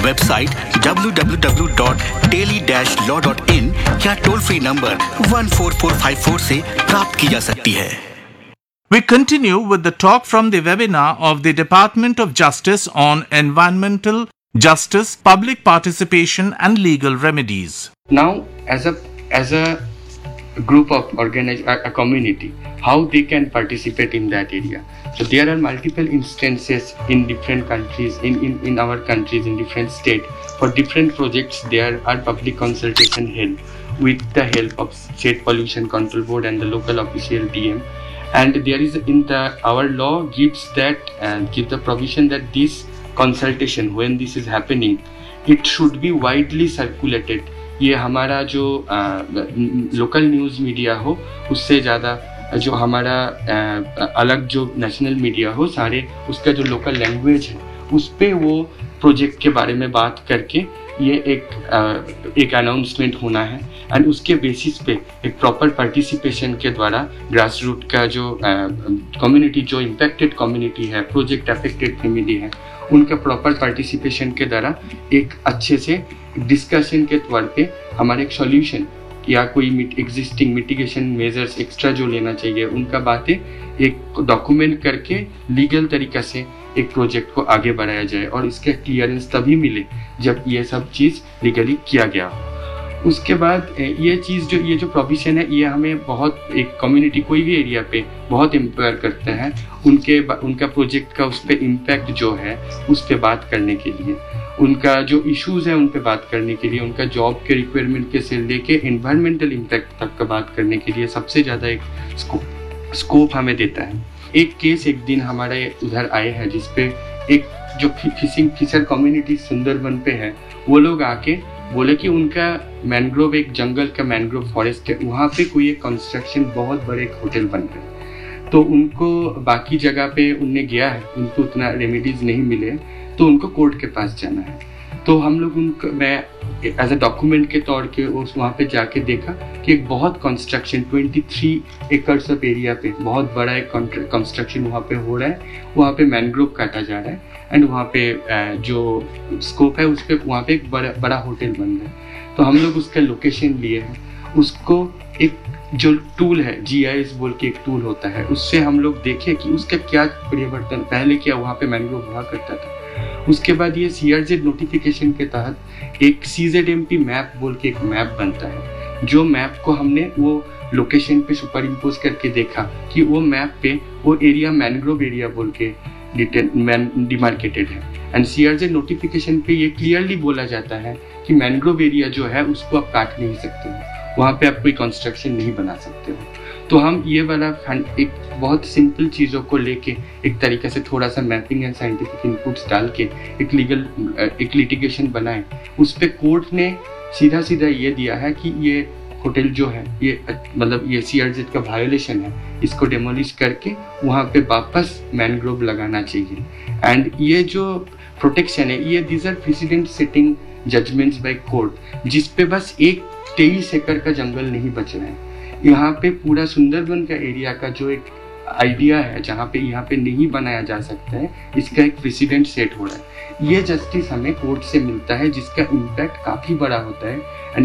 Website www.daily-law.in या toll free number 14454 से प्राप्त की जा सकती है। We continue with the talk from the webinar of the Department of Justice on environmental justice, public participation and legal remedies. Now, as a group of a community, how they can participate in that area. So there are multiple instances in different countries, in our countries, in different states. For different projects, there are public consultation held with the help of State Pollution Control Board and the local official DM. And there is our law gives the provision that this consultation, when this is happening, it should be widely circulated. ये हमारा जो local news media हो उससे ज़्यादा जो हमारा अलग जो नेशनल मीडिया हो, सारे उसका जो लोकल लैंग्वेज है उस पे वो प्रोजेक्ट के बारे में बात करके ये एक अनाउंसमेंट होना है। एंड उसके बेसिस पे एक प्रॉपर पार्टिसिपेशन के द्वारा ग्रास रूट का जो कम्युनिटी, जो इम्पैक्टेड कम्युनिटी है, प्रोजेक्ट अफेक्टेड फैमिली है, उनका प्रॉपर पार्टिसिपेशन के द्वारा एक अच्छे से डिस्कशन के तौर पे हमारे एक सॉल्यूशन या कोई एग्जिस्टिंग मिटिगेशन मेजर्स एक्स्ट्रा जो लेना चाहिए उनका बातें एक डॉक्यूमेंट करके लीगल तरीका से एक प्रोजेक्ट को आगे बढ़ाया जाए। और इसका क्लियरेंस तभी मिले जब ये सब चीज़ लीगली किया गया हो। उसके बाद ये जो प्रोविजन है ये हमें बहुत एक कम्युनिटी कोई भी एरिया पे बहुत एम्पावर करता है उनका प्रोजेक्ट का उस पर इम्पैक्ट जो है उस पर बात करने के लिए, उनका जो इश्यूज है उन पे बात करने के लिए, उनका जॉब के रिक्वायरमेंट के से लेके एनवायरमेंटल इम्पैक्ट तक का बात करने के लिए सबसे ज़्यादा एक स्कोप हमें देता है। एक केस एक दिन हमारे उधर आए हैं जिसपे एक जो फिशर कम्युनिटी सुंदरबन पे है, वो लोग आके बोले कि उनका मैंग्रोव, एक जंगल का मैंग्रोव फॉरेस्ट है, वहाँ पे कोई एक कंस्ट्रक्शन बहुत बड़े एक होटल बन रहा है। तो उनको बाकी जगह पे उनने गया है, उनको उतना रेमेडीज नहीं मिले, तो उनको कोर्ट के पास जाना है। तो हम लोग मैं एज अ डॉक्यूमेंट के तौर के वहाँ पे जाके देखा कि एक बहुत कंस्ट्रक्शन 23 एकर्स ऑफ एरिया पे बहुत बड़ा एक कंस्ट्रक्शन वहाँ पे हो रहा है। वहाँ पे मैंग्रोव काटा जा रहा है एंड वहाँ पे जो स्कोप है उस पर वहाँ पे एक बड़ा होटल बन रहा है। तो हम लोग उसका लोकेशन लिए हैं, उसको एक जो टूल है GIS बोल के एक टूल होता है, उससे हम लोग देखें कि उसका क्या परिवर्तन, पहले क्या वहाँ पे मैंग्रोव हुआ करता था। उसके बाद ये CRZ नोटिफिकेशन के तहत एक CZMP मैप बोल के एक मैप बनता है, जो मैप को हमने वो लोकेशन पे सुपर इम्पोज करके देखा कि वो मैप पे वो एरिया मैंग्रोव एरिया बोल के डिमार्केटेड है। एंड CRZ नोटिफिकेशन पे ये क्लियरली बोला जाता है कि मैंग्रोव एरिया जो है उसको आप काट नहीं सकते हो, वहाँ पे आप कोई कंस्ट्रक्शन नहीं बना सकते हो। तो हम ये वाला एक बहुत सिंपल चीज़ों को लेके एक तरीके से थोड़ा सा मैपिंग एंड साइंटिफिक इनपुट्स डाल के एक लिटिगेशन बनाए। उस पे कोर्ट ने सीधा ये दिया है कि ये होटल जो है ये मतलब ये CRZ का वायोलेशन है, इसको डेमोलिश करके वहाँ पे वापस मैनग्रोव लगाना चाहिए। एंड ये जो प्रोटेक्शन है ये these are president setting judgements by court, जिस पे बस 23 एकड़ का जंगल नहीं बच रहा है। यहाँ पे पूरा सुंदरबन का एरिया का जो एक आइडिया है जहाँ पे यहाँ पे नहीं बनाया जा सकता है, इसका एक प्रेसिडेंट सेट हो रहा है। ये जस्टिस हमें कोर्ट से मिलता है जिसका इम्पैक्ट काफ़ी बड़ा होता है।